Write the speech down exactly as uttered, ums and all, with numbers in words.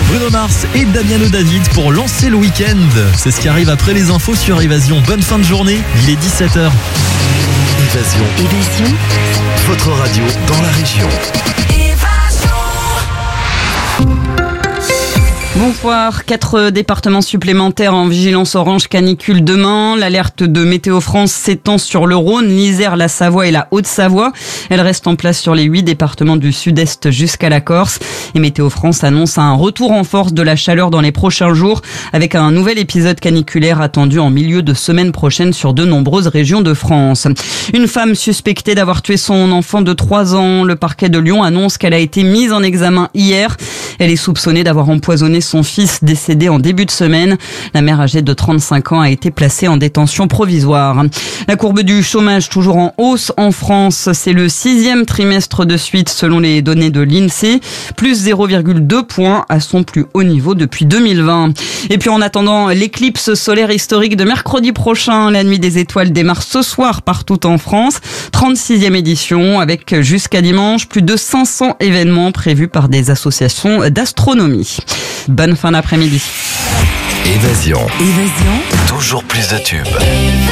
Bruno Mars et Damiano David pour lancer le week-end. C'est ce qui arrive après les infos sur Évasion. Bonne fin de journée, il est dix-sept heures. Évasion. Évasion. Votre radio dans la région. Bonsoir. Quatre départements supplémentaires en vigilance orange canicule demain. L'alerte de Météo France s'étend sur le Rhône, l'Isère, la Savoie et la Haute-Savoie. Elle reste en place sur les huit départements du sud-est jusqu'à la Corse. Et Météo France annonce un retour en force de la chaleur dans les prochains jours avec un nouvel épisode caniculaire attendu en milieu de semaine prochaine sur de nombreuses régions de France. Une femme suspectée d'avoir tué son enfant de trois ans. Le parquet de Lyon annonce qu'elle a été mise en examen hier. Elle est soupçonnée d'avoir empoisonné son fils décédé en début de semaine. La mère âgée de trente-cinq ans a été placée en détention provisoire. La courbe du chômage toujours en hausse en France. C'est le sixième trimestre de suite selon les données de l'INSEE. Plus zéro virgule deux points à son plus haut niveau depuis deux mille vingt. Et puis en attendant l'éclipse solaire historique de mercredi prochain, la nuit des étoiles démarre ce soir partout en France. trente-sixième édition avec jusqu'à dimanche plus de cinq cents événements prévus par des associations d'astronomie. Bonne fin d'après-midi. Évasion. Évasion. Toujours plus de tubes.